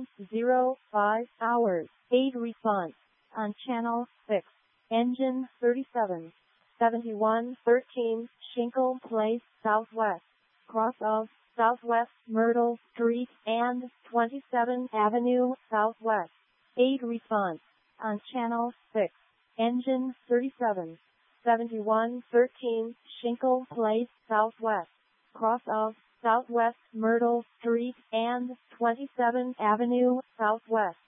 13:05 hours. 8 response on channel 6. Engine 37. 7113 Shinkle Place Southwest. Cross of Southwest Myrtle Street and 27th Avenue Southwest. 8 response on channel 6. Engine 37. 7113 Shinkle Place Southwest. Cross of Southwest Myrtle Street and 27th Avenue Southwest.